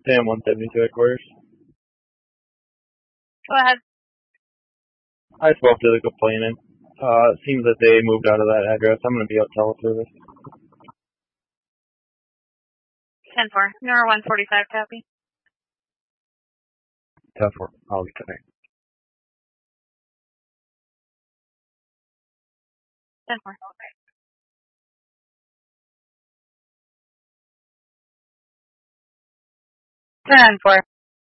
Sam 172 headquarters. Go ahead. I spoke to the complainant. It seems that they moved out of that address. I'm going to be out teleservice. 10-4. Number 145, copy. 10-4. I'll connect. 10-4. 10-4.